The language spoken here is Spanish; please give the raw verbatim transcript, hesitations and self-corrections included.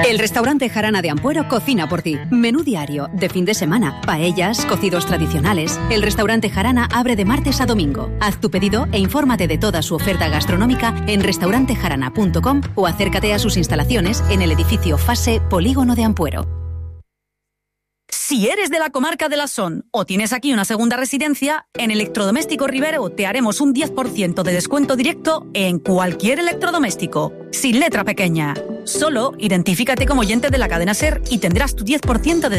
El restaurante Jarana de Ampuero cocina por ti. Menú diario, de fin de semana, paellas, cocidos tradicionales. El restaurante Jarana abre de martes a domingo. Haz tu pedido e infórmate de toda su oferta gastronómica en restaurante jarana punto com o acércate a sus instalaciones en el edificio Fase Polígono de Ampuero. Si eres de la comarca de la Son o tienes aquí una segunda residencia, en Electrodoméstico Rivero te haremos un diez por ciento de descuento directo en cualquier electrodoméstico, sin letra pequeña. Solo identifícate como oyente de la cadena SER y tendrás tu diez por ciento de